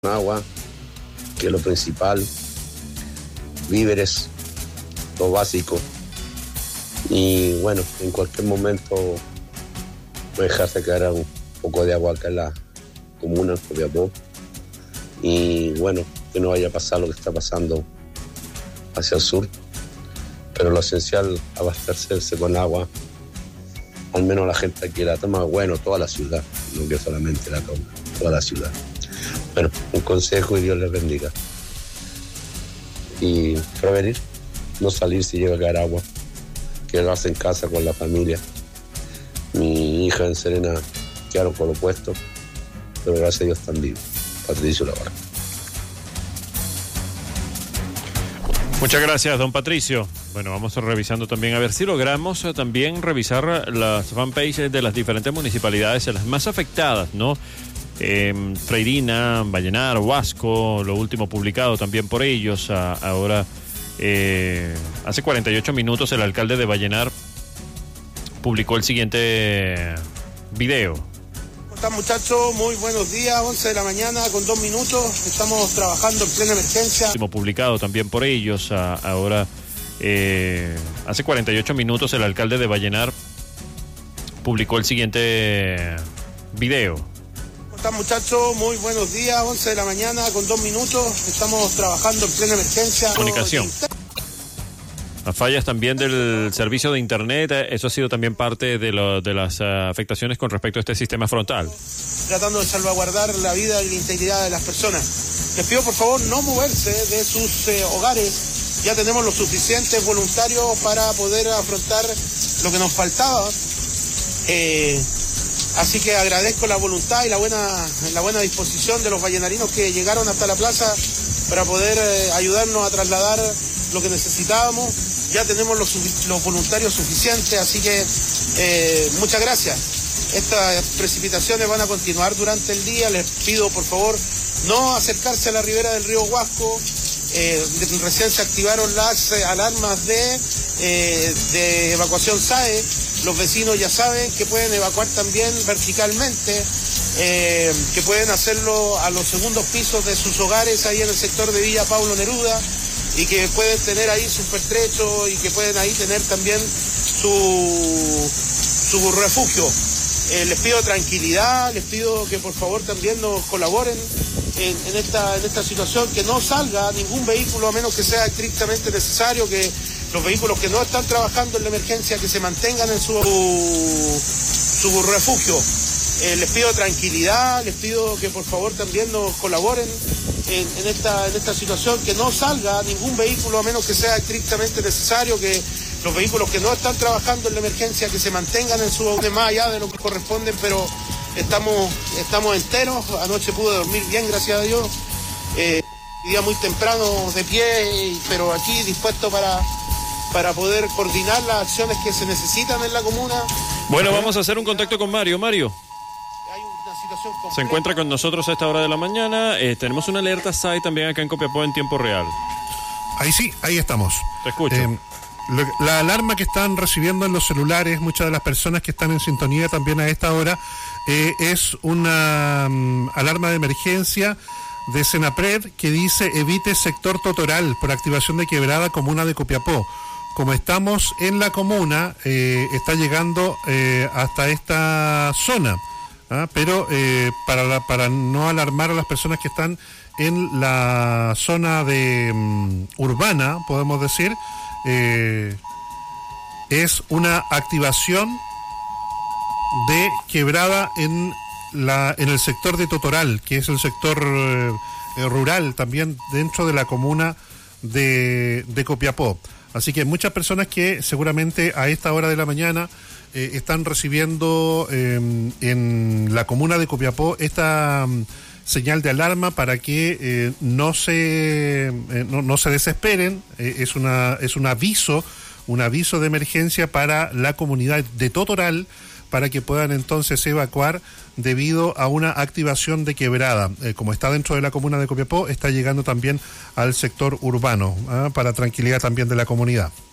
agua, que es lo principal, víveres, lo básico. Y bueno, en cualquier momento puede dejarse caer un poco de agua acá en la comuna, en Copiapó. Y bueno, que no vaya a pasar lo que está pasando hacia el sur. Pero lo esencial, abastecerse con agua, al menos la gente que la toma, bueno, toda la ciudad, no que solamente la toma, toda la ciudad. Bueno, un consejo y Dios les bendiga. Y prevenir, no salir si llega a caer agua, quedarse en casa con la familia. Mi hija en Serena quedaron con lo puesto, pero gracias a Dios están vivos. Patricio Lavarra. Muchas gracias, don Patricio. Bueno, vamos revisando también, a ver si logramos también revisar las fanpages de las diferentes municipalidades, las más afectadas, ¿no? Freirina, Vallenar, Huasco, lo último publicado también por ellos. Ahora, hace 48 minutos el alcalde de Vallenar publicó el siguiente video. ¿Cómo están, muchachos? Muy buenos días, 11 de la mañana con 2 minutos. Estamos trabajando en plena emergencia. Último publicado también por ellos. Ahora, hace 48 minutos el alcalde de Vallenar publicó el siguiente video. ¿Cómo están, muchachos? Muy buenos días, 11 de la mañana con 2 minutos. Estamos trabajando en plena emergencia. Comunicación. Las fallas también del servicio de internet, eso ha sido también parte de las afectaciones con respecto a este sistema frontal. Tratando de salvaguardar la vida y la integridad de las personas. Les pido por favor no moverse de sus hogares. Ya tenemos los suficientes voluntarios para poder afrontar lo que nos faltaba. Así que agradezco la voluntad y la buena disposición de los vallenarinos que llegaron hasta la plaza para poder ayudarnos a trasladar lo que necesitábamos. Ya tenemos los voluntarios suficientes, así que muchas gracias. Estas precipitaciones van a continuar durante el día. Les pido por favor no acercarse a la ribera del río Huasco. Recién se activaron las alarmas de evacuación SAE. Los vecinos ya saben que pueden evacuar también verticalmente, que pueden hacerlo a los segundos pisos de sus hogares ahí en el sector de Villa Pablo Neruda, y que pueden tener ahí sus pertrechos y que pueden ahí tener también su refugio. Les pido tranquilidad, les pido que por favor también nos colaboren en esta situación, que no salga ningún vehículo a menos que sea estrictamente necesario, que los vehículos que no están trabajando en la emergencia que se mantengan en su refugio. Les pido tranquilidad, les pido que por favor también nos colaboren en esta situación, que no salga ningún vehículo a menos que sea estrictamente necesario, que los vehículos que no están trabajando en la emergencia que se mantengan en su más allá de lo que corresponden, pero estamos enteros. Anoche pude dormir bien, gracias a Dios. Día muy temprano de pie, pero aquí dispuesto para poder coordinar las acciones que se necesitan en la comuna. Bueno, vamos a hacer un contacto con Mario. Mario. Se encuentra con nosotros a esta hora de la mañana. Tenemos una alerta SAE también acá en Copiapó en tiempo real. Ahí sí, ahí estamos. Te escucho. La alarma que están recibiendo en los celulares muchas de las personas que están en sintonía también a esta hora es una alarma de emergencia de Senapred que dice: evite sector Totoral por activación de quebrada comuna de Copiapó. Como estamos en la comuna, está llegando hasta esta zona. Pero para no alarmar a las personas que están en la zona de urbana, podemos decir, es una activación de quebrada en el sector de Totoral, que es el sector rural también dentro de la comuna de Copiapó. Así que muchas personas que seguramente a esta hora de la mañana están recibiendo en la comuna de Copiapó esta señal de alarma para que no se desesperen. Es un aviso de emergencia para la comunidad de Totoral, para que puedan entonces evacuar debido a una activación de quebrada. Como está dentro de la comuna de Copiapó, está llegando también al sector urbano, para tranquilidad también de la comunidad.